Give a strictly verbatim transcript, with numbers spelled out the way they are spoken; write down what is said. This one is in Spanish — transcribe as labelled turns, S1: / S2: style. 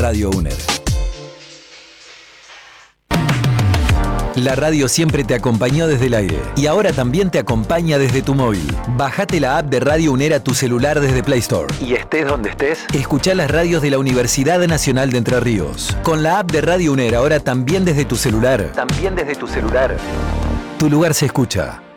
S1: Radio UNER. La radio siempre te acompañó desde el aire y ahora también te acompaña desde tu móvil. Bajate la app de Radio UNER a tu celular desde Play Store. Y estés donde estés, escuchá las radios de la Universidad Nacional de Entre Ríos. Con la app de Radio UNER ahora también desde tu celular. También desde tu celular. Tu lugar se escucha.